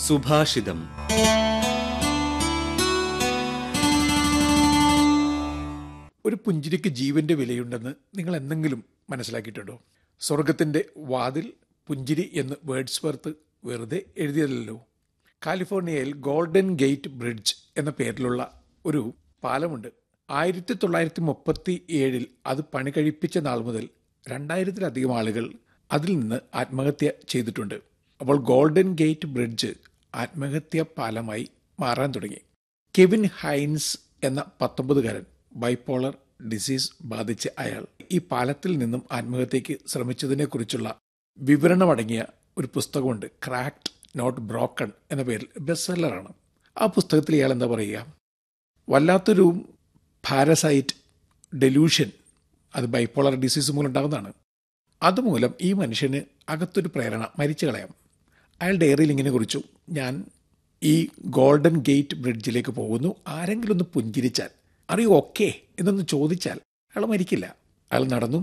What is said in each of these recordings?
സുഭാഷിതം. ഒരു പുഞ്ചിരിക്ക് ജീവന്റെ വിലയുണ്ടെന്ന് നിങ്ങൾ എന്തെങ്കിലും മനസ്സിലാക്കിയിട്ടുണ്ടോ? സ്വർഗത്തിന്റെ വാതിൽ പുഞ്ചിരി എന്ന് വേർഡ്സ്വർത്ത് വെറുതെ എഴുതിയതല്ലോ. കാലിഫോർണിയയിൽ ഗോൾഡൻ ഗേറ്റ് ബ്രിഡ്ജ് എന്ന പേരിലുള്ള ഒരു പാലമുണ്ട്. 1937 അത് പണി കഴിപ്പിച്ച നാൾ മുതൽ 2000-ലധികം ആളുകൾ അതിൽ നിന്ന് ആത്മഹത്യ ചെയ്തിട്ടുണ്ട്. അപ്പോൾ ഗോൾഡൻ ഗേറ്റ് ബ്രിഡ്ജ് ആത്മഹത്യാ പാലമായി മാറാൻ തുടങ്ങി. കെവിൻ ഹൈൻസ് എന്ന 19-കാരൻ ബൈപോളർ ഡിസീസ് ബാധിച്ച അയാൾ ഈ പാലത്തിൽ നിന്നും ആത്മഹത്യക്ക് ശ്രമിച്ചതിനെക്കുറിച്ചുള്ള വിവരണമടങ്ങിയ ഒരു പുസ്തകമുണ്ട്. ക്രാക്ഡ് നോട്ട് ബ്രോക്കൺ എന്ന പേരിൽ ബെസ്റ്റ് സെല്ലറാണ്. ആ പുസ്തകത്തിൽ ഇയാൾ എന്താ പറയുക? വല്ലാത്തൊരു പാരസൈറ്റ് ഡെലൂഷൻ, അത് ബൈപോളർ ഡിസീസ് മൂലം ഉണ്ടാകുന്നതാണ്. അതുമൂലം ഈ മനുഷ്യന് അകത്തൊരു പ്രേരണ മരിച്ചു കളയാം. അയാൾ ഡയറിയിൽ ഇങ്ങനെ കുറിച്ചു: ഞാൻ ഈ ഗോൾഡൻ ഗേറ്റ് ബ്രിഡ്ജിലേക്ക് പോകുന്നു, ആരെങ്കിലും ഒന്ന് പുഞ്ചിരിച്ചാൽ, അറിയോ ഓക്കെ എന്നൊന്ന് ചോദിച്ചാൽ അയാൾ മരിക്കില്ല. അയാൾ നടന്നു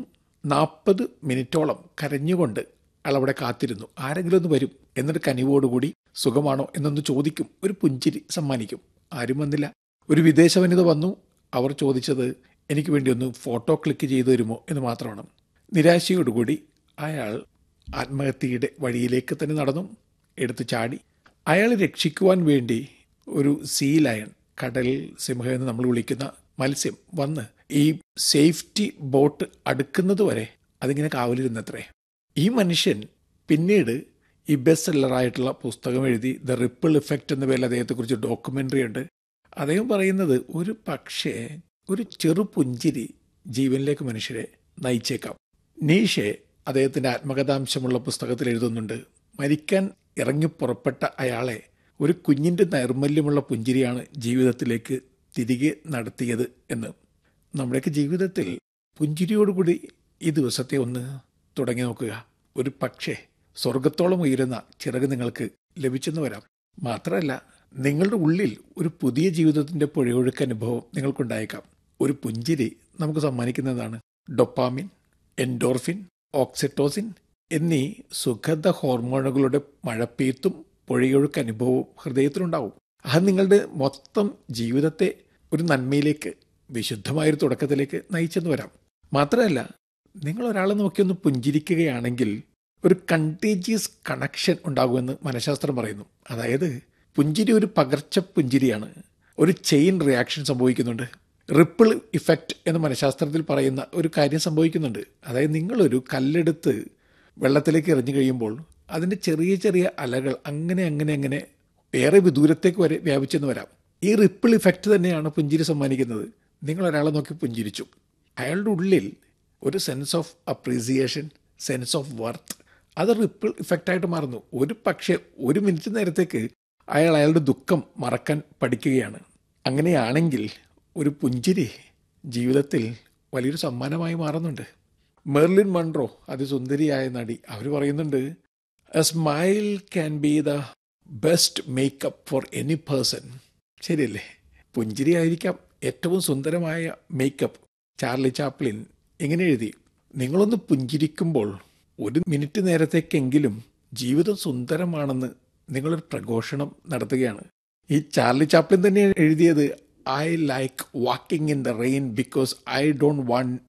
40 മിനിറ്റോളം കരഞ്ഞുകൊണ്ട് അയാൾ അവിടെ കാത്തിരുന്നു. ആരെങ്കിലും ഒന്ന് വരും, എന്നിട്ട് കനിവോടുകൂടി സുഖമാണോ എന്നൊന്ന് ചോദിക്കും, ഒരു പുഞ്ചിരി സമ്മാനിക്കും. ആരും വന്നില്ല. ഒരു വിദേശ വനിത വന്നു. അവർ ചോദിച്ചത് എനിക്ക് വേണ്ടി ഒന്ന് ഫോട്ടോ ക്ലിക്ക് ചെയ്തു തരുമോ എന്ന് മാത്രമാണ്. നിരാശയോടുകൂടി അയാൾ ആത്മഹത്യയുടെ വഴിയിലേക്ക് തന്നെ നടന്നു, എടുത്തു ചാടി. അയാൾ രക്ഷിക്കുവാൻ വേണ്ടി ഒരു സീ ലയൺ, കടൽ സിംഹം എന്ന് നമ്മൾ വിളിക്കുന്ന മത്സ്യം വന്ന് ഈ സേഫ്റ്റി ബോട്ട് അടുക്കുന്നത് വരെ അതിങ്ങനെ കാവലിരുന്നത്രേ. ഈ മനുഷ്യൻ പിന്നീട് ഈ ബെസ്റ്റ് സെല്ലറായിട്ടുള്ള പുസ്തകം എഴുതി. ദ റിപ്പിൾ ഇഫക്റ്റ് എന്ന പേരിൽ അദ്ദേഹത്തെക്കുറിച്ച് ഡോക്യുമെൻ്ററി ഉണ്ട്. അദ്ദേഹം പറയുന്നത് ഒരു പക്ഷേ ഒരു ചെറു പുഞ്ചിരി ജീവനിലേക്ക് മനുഷ്യരെ നയിച്ചേക്കാം. നീഷെ അദ്ദേഹത്തിൻ്റെ ആത്മകഥാംശമുള്ള പുസ്തകത്തിൽ എഴുതുന്നുണ്ട്, മരിക്കാൻ ഇറങ്ങി പുറപ്പെട്ട അയാളെ ഒരു കുഞ്ഞിൻ്റെ നൈർമല്യമുള്ള പുഞ്ചിരിയാണ് ജീവിതത്തിലേക്ക് തിരികെ നടത്തിയത് എന്ന്. നമ്മുടെയൊക്കെ ജീവിതത്തിൽ പുഞ്ചിരിയോടുകൂടി ഈ ദിവസത്തെ ഒന്ന് തുടങ്ങി നോക്കുക. ഒരു പക്ഷേ സ്വർഗത്തോളം ഉയരുന്ന ചിറക് നിങ്ങൾക്ക് ലഭിച്ചെന്ന് വരാം. മാത്രമല്ല, നിങ്ങളുടെ ഉള്ളിൽ ഒരു പുതിയ ജീവിതത്തിൻ്റെ പുഴയൊഴുക്ക് അനുഭവം നിങ്ങൾക്കുണ്ടായേക്കാം. ഒരു പുഞ്ചിരി നമുക്ക് സമ്മാനിക്കുന്നതാണ് ഡൊപ്പാമിൻ, എൻഡോർഫിൻ, ഓക്സിറ്റോസിൻ എന്നീ സുഗന്ധ ഹോർമോണുകളുടെ മഴപ്പെയ്ത്തും പുഴയൊഴുക്ക് അനുഭവവും ഹൃദയത്തിലുണ്ടാവും. അത് നിങ്ങളുടെ മൊത്തം ജീവിതത്തെ ഒരു നന്മയിലേക്ക്, വിശുദ്ധമായൊരു തുടക്കത്തിലേക്ക് നയിച്ചെന്ന് വരാം. മാത്രമല്ല, നിങ്ങൾ ഒരാളെ നോക്കിയൊന്ന് പുഞ്ചിരിക്കുകയാണെങ്കിൽ ഒരു കണ്ടേജിയസ് കണക്ഷൻ ഉണ്ടാകുമെന്ന് മനഃശാസ്ത്രം പറയുന്നു. അതായത് പുഞ്ചിരി ഒരു പകർച്ച പുഞ്ചിരിയാണ്. ഒരു ചെയിൻ റിയാക്ഷൻ സംഭവിക്കുന്നുണ്ട്. റിപ്പിൾ ഇഫക്റ്റ് എന്ന് മനഃശാസ്ത്രത്തിൽ പറയുന്ന ഒരു കാര്യം സംഭവിക്കുന്നുണ്ട്. അതായത് നിങ്ങളൊരു കല്ലെടുത്ത് വെള്ളത്തിലേക്ക് എറിഞ്ഞു കഴിയുമ്പോൾ അതിൻ്റെ ചെറിയ ചെറിയ അലകൾ അങ്ങനെ അങ്ങനെ അങ്ങനെ ഏറെ വിദൂരത്തേക്ക് വരെ വ്യാപിച്ചെന്ന് വരാം. ഈ റിപ്പിൾ ഇഫക്റ്റ് തന്നെയാണ് പുഞ്ചിരി സമ്മാനിക്കുന്നത്. നിങ്ങൾ ഒരാളെ നോക്കി പുഞ്ചിരിച്ചു, അയാളുടെ ഉള്ളിൽ ഒരു sense of appreciation, sense of worth, അത് റിപ്പിൾ ഇഫക്റ്റായിട്ട് മാറുന്നു. ഒരു പക്ഷേ ഒരു മിനിറ്റ് നേരത്തേക്ക് അയാളുടെ ദുഃഖം മറക്കാൻ പഠിക്കുകയാണ്. അങ്ങനെയാണെങ്കിൽ ഒരു പുഞ്ചിരി ജീവിതത്തിൽ വലിയൊരു സമ്മാനമായി മാറുന്നുണ്ട്. മെർലിൻ മൺറോ, അതിസുന്ദരിയായ നടി, അവർ പറയുന്നുണ്ട്, A smile can be the best makeup for any person. ശരിയല്ലേ? പുഞ്ചിരി ആയിരിക്കാം ഏറ്റവും സുന്ദരമായ മേക്കപ്പ്. ചാർലി ചാപ്ലിൻ ഇങ്ങനെ എഴുതി, നിങ്ങളൊന്ന് പുഞ്ചിരിക്കുമ്പോൾ ഒരു മിനിറ്റ് നേരത്തേക്കെങ്കിലും ജീവിതം സുന്ദരമാണെന്ന് നിങ്ങളൊരു പ്രഘോഷണം നടത്തുകയാണ്. ഈ ചാർലി ചാപ്ലിൻ തന്നെ എഴുതിയത്, I like walking in the rain because I don't want